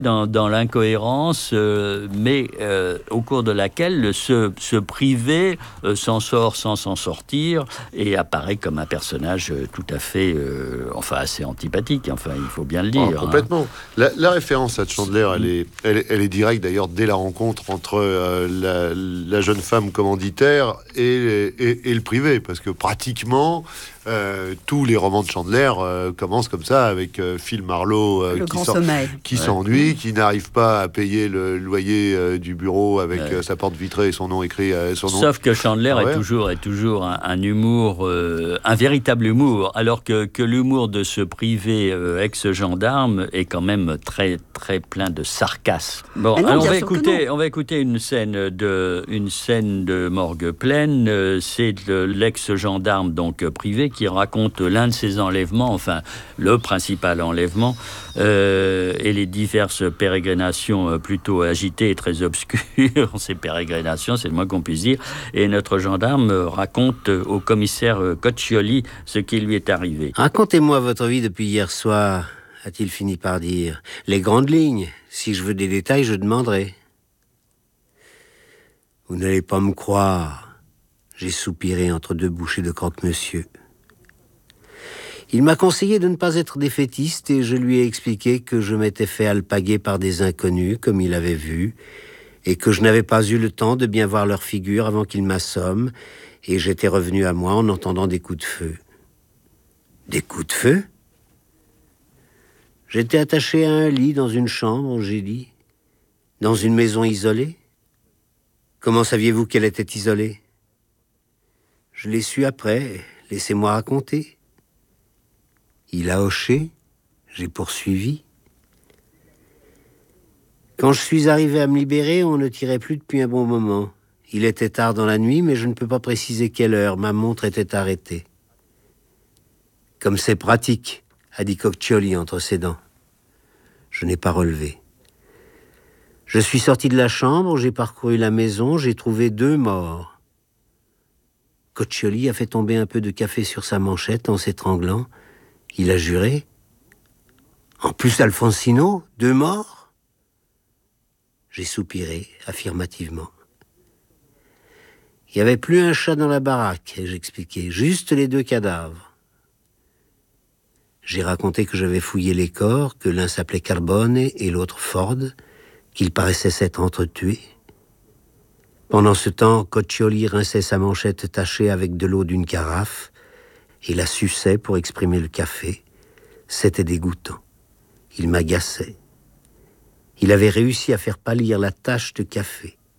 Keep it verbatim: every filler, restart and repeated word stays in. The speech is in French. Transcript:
dans, dans l'incohérence, euh, mais euh, au cours de laquelle ce, ce privé euh, s'en sort sans s'en sortir et apparaît comme un personnage euh, tout à fait, euh, enfin assez antipathique, enfin il faut bien le dire. Oh, complètement. Hein. La, la référence à Chandler, elle est, elle, est- elle est directe d'ailleurs dès la rencontre entre euh, la, la jeune femme commanditaire et, et, et le privé, parce que pratiquement euh, tous les romans de Chandler euh, commencent comme ça, avec euh, Phil Marlowe euh, Le qui, grand s'en- sommeil. qui Ouais. s'ennuie, qui n'arrive pas à payer le loyer euh, du bureau avec Ouais. euh, sa porte vitrée et son nom écrit. Euh, son nom. Sauf que Chandler Ah ouais. est toujours, est toujours un, un humour, euh, un véritable humour, alors que, que l'humour de ce privé euh, ex-gendarme est quand même très, très plein de sarcasme. Bon, Mais non, alors on bien va sûr que écouter, non. on va écouter une scène de, une scène de morgue pleine. Euh, C'est de l'ex-gendarme donc euh, privé qui raconte l'un de ses enlèvements, enfin le principal enlèvement, euh, et les diverses pérégrinations euh, plutôt agitées et très obscures. Ces pérégrinations, c'est le moins qu'on puisse dire. Et notre gendarme euh, raconte euh, au commissaire euh, Coccioli ce qui lui est arrivé. Racontez-moi votre vie depuis hier soir, a-t-il fini par dire. Les grandes lignes. Si je veux des détails, je demanderai. Vous n'allez pas me croire. J'ai soupiré entre deux bouchées de croque-monsieur. Il m'a conseillé de ne pas être défaitiste et je lui ai expliqué que je m'étais fait alpaguer par des inconnus, comme il avait vu, et que je n'avais pas eu le temps de bien voir leur figure avant qu'ils m'assomment, et j'étais revenu à moi en entendant des coups de feu. Des coups de feu ? J'étais attaché à un lit dans une chambre, j'ai dit. Dans une maison isolée ? Comment saviez-vous qu'elle était isolée ? Je l'ai su après, laissez-moi raconter. Il a hoché, j'ai poursuivi. Quand je suis arrivé à me libérer, on ne tirait plus depuis un bon moment. Il était tard dans la nuit, mais je ne peux pas préciser quelle heure. Ma montre était arrêtée. Comme c'est pratique, a dit Coccioli entre ses dents. Je n'ai pas relevé. Je suis sorti de la chambre, j'ai parcouru la maison, j'ai trouvé deux morts. Coccioli a fait tomber un peu de café sur sa manchette en s'étranglant. Il a juré. En plus Alfonsino, deux morts ? J'ai soupiré affirmativement. Il n'y avait plus un chat dans la baraque, ai-je expliqué, juste les deux cadavres. J'ai raconté que j'avais fouillé les corps, que l'un s'appelait Carbone et l'autre Ford, qu'ils paraissaient s'être entretués. Pendant ce temps, Coccioli rinçait sa manchette tachée avec de l'eau d'une carafe et la suçait pour exprimer le café. C'était dégoûtant. Il m'agaçait. Il avait réussi à faire pâlir la tache de café.